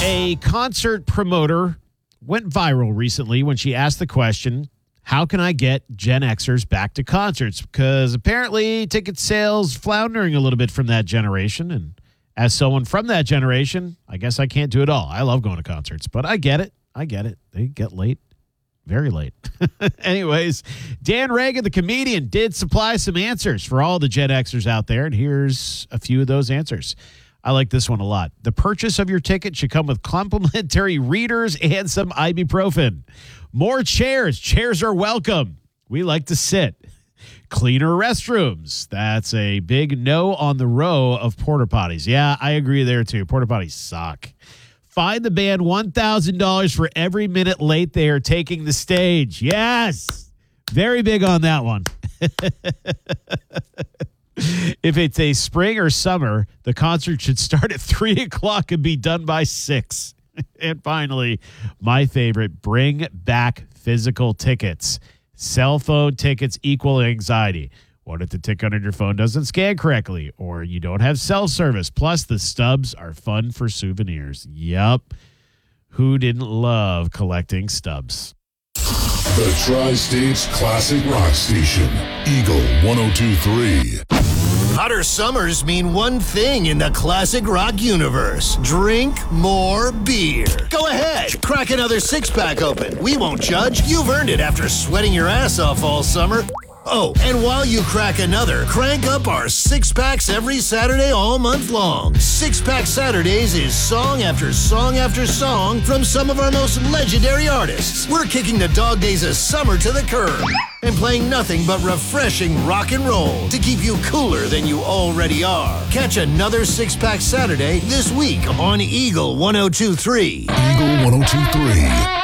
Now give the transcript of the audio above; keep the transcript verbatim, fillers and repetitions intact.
A concert promoter went viral recently when she asked the question, how can I get Gen Xers back to concerts? Because apparently ticket sales floundering a little bit from that generation. And as someone from that generation, I guess I can't do it all. I love going to concerts, but I get it. I get it. They get late. Very late. Anyways, Dan Reagan, the comedian, did supply some answers for all the Gen Xers out there. And here's a few of those answers. I like this one a lot. The purchase of your ticket should come with complimentary readers and some ibuprofen. More chairs. Chairs are welcome. We like to sit. Cleaner restrooms. That's a big no on the row of porta potties. Yeah, I agree there too. Porta potties suck. Fine the band one thousand dollars for every minute late they are taking the stage. Yes. Very big on that one. If it's a spring or summer, the concert should start at three o'clock and be done by six. And finally, my favorite, bring back physical tickets. Cell phone tickets equal anxiety. What if the ticket on your phone doesn't scan correctly or you don't have cell service? Plus, the stubs are fun for souvenirs. Yup. Who didn't love collecting stubs? The Tri-States Classic Rock Station, Eagle one oh two point three. Hotter summers mean one thing in the classic rock universe. Drink more beer. Go ahead, crack another six-pack open. We won't judge. You've earned it after sweating your ass off all summer. Oh, and while you crack another, crank up our six-packs every Saturday all month long. Six-Pack Saturdays is song after song after song from some of our most legendary artists. We're kicking the dog days of summer to the curb and playing nothing but refreshing rock and roll to keep you cooler than you already are. Catch another Six-Pack Saturday this week on Eagle one oh two point three. Eagle one oh two point three.